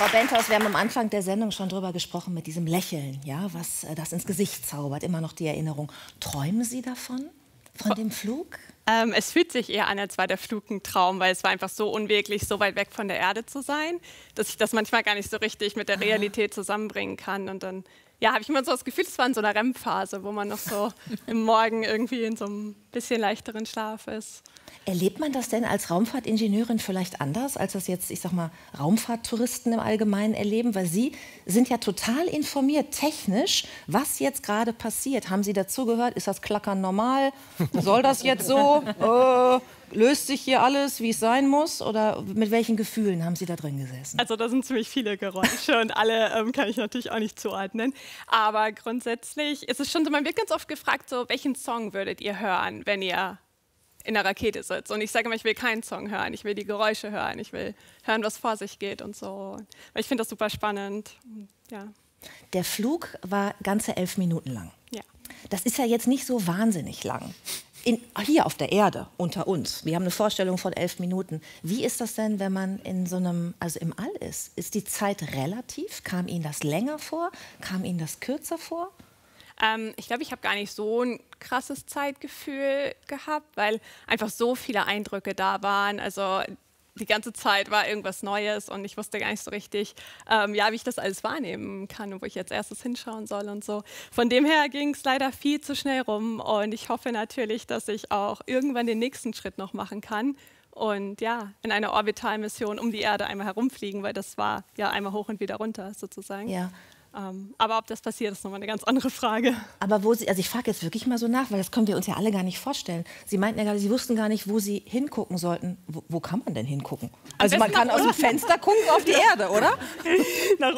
Frau Benthaus, wir haben am Anfang der Sendung schon drüber gesprochen, mit diesem Lächeln, ja, was das ins Gesicht zaubert, immer noch die Erinnerung. Träumen Sie davon, von dem Flug? Es fühlt sich eher an, als war der Flug ein Traum, weil es war einfach so unwirklich, so weit weg von der Erde zu sein, dass ich das manchmal gar nicht so richtig mit der Realität zusammenbringen kann. Und dann habe ich immer so das Gefühl, es war in so einer REM-Phase, wo man noch so im Morgen irgendwie in so einem bisschen leichteren Schlaf ist. Erlebt man das denn als Raumfahrtingenieurin vielleicht anders, als das jetzt, ich sag mal, Raumfahrttouristen im Allgemeinen erleben? Weil Sie sind ja total informiert, technisch, was jetzt gerade passiert. Haben Sie dazu gehört? Ist das Klackern normal? Soll das jetzt so? Löst sich hier alles, wie es sein muss? Oder mit welchen Gefühlen haben Sie da drin gesessen? Also da sind ziemlich viele Geräusche und alle kann ich natürlich auch nicht zuordnen. Aber grundsätzlich ist es schon so, man wird ganz oft gefragt, so, welchen Song würdet ihr hören, wenn ihr in der Rakete sitzt? Und ich sage immer, ich will keinen Song hören, ich will die Geräusche hören, ich will hören, was vor sich geht und so. Weil ich finde das super spannend. Ja. Der Flug war ganze 11 Minuten lang. Ja. Das ist ja jetzt nicht so wahnsinnig lang. Hier auf der Erde, unter uns. Wir haben eine Vorstellung von 11 Minuten. Wie ist das denn, wenn man in so einem, also im All ist? Ist die Zeit relativ? Kam Ihnen das länger vor? Kam Ihnen das kürzer vor? Ich glaube, ich habe gar nicht so ein krasses Zeitgefühl gehabt, weil einfach so viele Eindrücke da waren. Also die ganze Zeit war irgendwas Neues und ich wusste gar nicht so richtig, wie ich das alles wahrnehmen kann und wo ich jetzt erstes hinschauen soll und so. Von dem her ging es leider viel zu schnell rum und ich hoffe natürlich, dass ich auch irgendwann den nächsten Schritt noch machen kann und in einer Orbitalmission um die Erde einmal herumfliegen, weil das war ja einmal hoch und wieder runter sozusagen. Ja. Aber ob das passiert, ist nochmal eine ganz andere Frage. Aber wo Sie, also ich frage jetzt wirklich mal so nach, weil das können wir uns ja alle gar nicht vorstellen. Sie meinten ja gerade, Sie wussten gar nicht, wo Sie hingucken sollten. Wo kann man denn hingucken? Also man kann aus dem Fenster gucken auf die Erde, oder? Nach